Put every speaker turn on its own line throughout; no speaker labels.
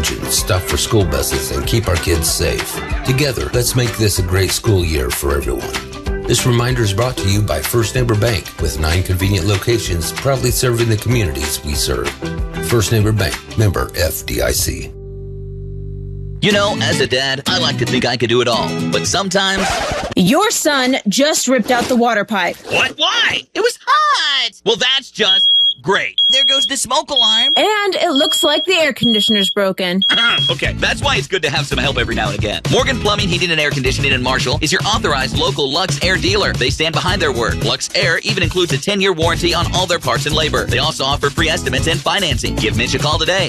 engines, stuff for school buses, and keep our kids safe. Together, let's make this a great school year for everyone. This reminder is brought to you by First Neighbor Bank, with 9 convenient locations proudly serving the communities we serve. First Neighbor Bank, member FDIC.
You know, as a dad, I like to think I could do it all, but sometimes...
Your son just ripped out the water pipe.
What? Why? It was hot! Well, that's just great. There goes the smoke alarm.
And it looks like the air conditioner's broken.
Okay, that's why it's good to have some help every now and again. Morgan Plumbing, Heating, and Air Conditioning in Marshall is your authorized local Lux Air dealer. They stand behind their word. Lux Air even includes a 10-year warranty on all their parts and labor. They also offer free estimates and financing. Give Mitch a call today,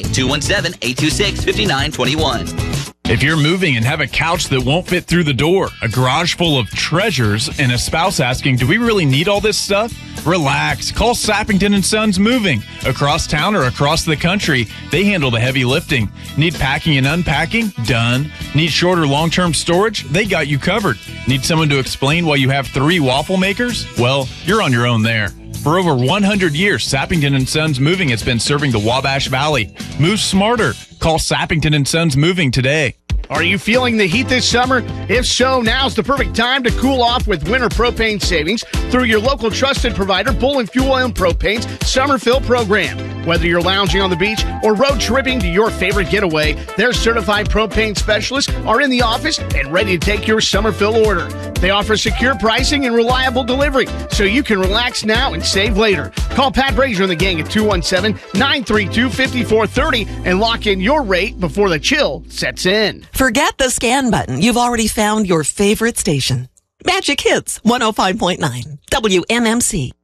217-826-5921.
If you're moving and have a couch that won't fit through the door, a garage full of treasures, and a spouse asking, do we really need all this stuff? Relax. Call Sappington & Sons Moving. Across town or across the country, they handle the heavy lifting. Need packing and unpacking? Done. Need short or long-term storage? They got you covered. Need someone to explain why you have 3 waffle makers? Well, you're on your own there. For over 100 years, Sappington & Sons Moving has been serving the Wabash Valley. Move smarter. Call Sappington & Sons Moving today.
Are you feeling the heat this summer? If so, now's the perfect time to cool off with winter propane savings through your local trusted provider, Bull & Fuel Oil and Propane's Summer Fill program. Whether you're lounging on the beach or road tripping to your favorite getaway, their certified propane specialists are in the office and ready to take your summer fill order. They offer secure pricing and reliable delivery, so you can relax now and save later. Call Pat Brazier and the gang at 217-932-5430 and lock in your rate before the chill sets in.
Forget the scan button. You've already found your favorite station. Magic Hits 105.9 WMMC.